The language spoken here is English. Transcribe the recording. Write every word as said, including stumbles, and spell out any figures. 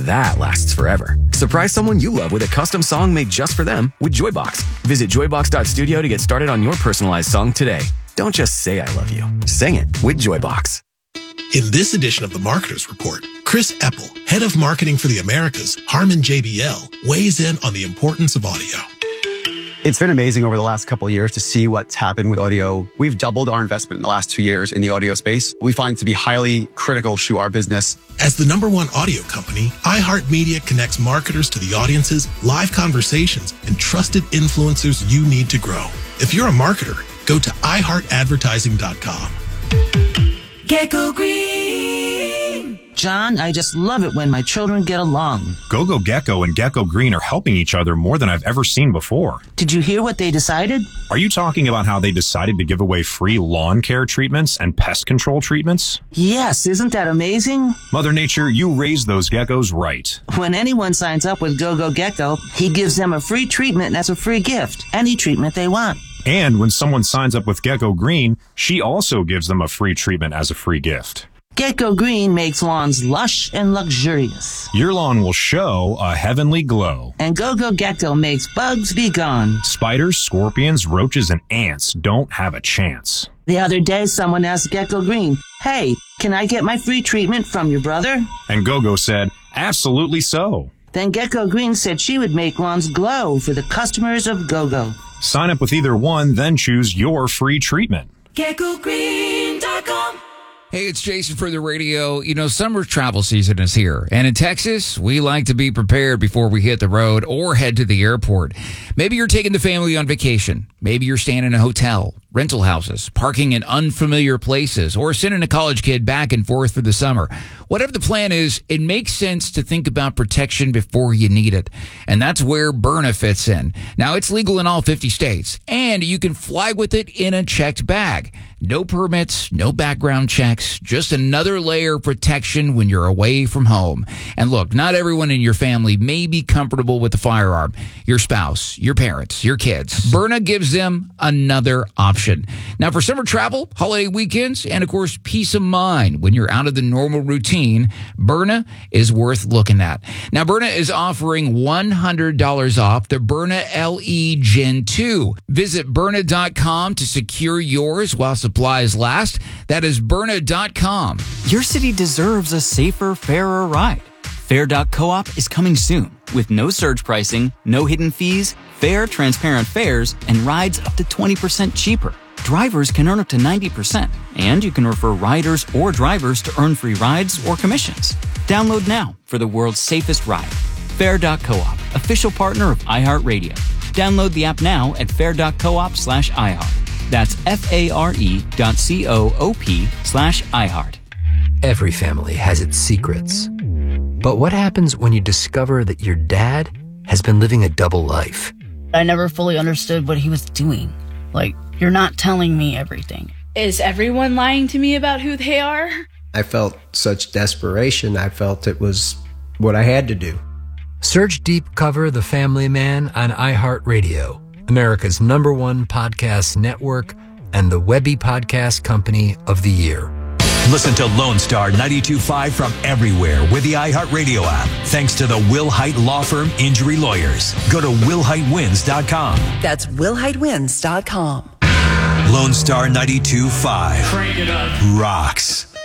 that lasts forever. Surprise someone you love with a custom song made just for them with Joybox. Visit joybox dot studio to get started on your personalized song today. Don't just say I love you. Sing it with Joybox. In this edition of the Marketer's Report, Chris Epple, head of marketing for the Americas, Harman J B L, weighs in on the importance of audio. It's been amazing over the last couple of years to see what's happened with audio. We've doubled our investment in the last two years in the audio space. We find it to be highly critical to our business. As the number one audio company, iHeartMedia connects marketers to the audiences, live conversations, and trusted influencers you need to grow. If you're a marketer, go to i heart advertising dot com. Gecko Green. John, I just love it when my children get along. GoGo Gecko and Gecko Green are helping each other more than I've ever seen before. Did you hear what they decided? Are you talking about how they decided to give away free lawn care treatments and pest control treatments? Yes, isn't that amazing? Mother Nature, you raised those geckos right. When anyone signs up with GoGo Gecko, he gives them a free treatment as a free gift. Any treatment they want. And when someone signs up with Gecko Green, she also gives them a free treatment as a free gift. Gecko Green makes lawns lush and luxurious. Your lawn will show a heavenly glow. And GoGo Gecko makes bugs be gone. Spiders, scorpions, roaches, and ants don't have a chance. The other day, someone asked Gecko Green, "Hey, can I get my free treatment from your brother?" And GoGo said, "Absolutely so." Then Gecko Green said she would make lawns glow for the customers of GoGo. Sign up with either one, then choose your free treatment. Gecko Green dot com. Hey, it's Jason for the radio. You know, summer travel season is here. And in Texas, we like to be prepared before we hit the road or head to the airport. Maybe you're taking the family on vacation. Maybe you're staying in a hotel, rental houses, parking in unfamiliar places, or sending a college kid back and forth for the summer. Whatever the plan is, it makes sense to think about protection before you need it. And that's where Byrna fits in. Now, it's legal in all fifty states, and you can fly with it in a checked bag. No permits, no background checks, just another layer of protection when you're away from home. And look, not everyone in your family may be comfortable with the firearm. Your spouse, your parents, your kids. Byrna gives them another option. Now, for summer travel, holiday weekends, and of course, peace of mind when you're out of the normal routine, Byrna is worth looking at. Now, Byrna is offering one hundred dollars off the Byrna L E Gen two. Visit Byrna dot com to secure yours while supplies last. That is Byrna dot com. Your city deserves a safer, fairer ride. Fair dot coop is coming soon with no surge pricing, no hidden fees, fair, transparent fares, and rides up to twenty percent cheaper. Drivers can earn up to ninety percent, and you can refer riders or drivers to earn free rides or commissions. Download now for the world's safest ride. Fair dot coop, official partner of iHeartRadio. Download the app now at fair dot coop slash iHeart. That's F-A-R-E dot C-O-O-P slash iHeart. Every family has its secrets. But what happens when you discover that your dad has been living a double life? I never fully understood what he was doing. Like, you're not telling me everything. Is everyone lying to me about who they are? I felt such desperation. I felt it was what I had to do. Search Deep Cover The Family Man on iHeartRadio, America's number one podcast network and the Webby Podcast Company of the Year. Listen to Lone Star ninety-two point five from everywhere with the iHeartRadio app. Thanks to the Will Hite Law Firm Injury Lawyers. Go to will hite wins dot com. That's will hite wins dot com. Lone Star ninety-two point five. Crank it up. Rocks.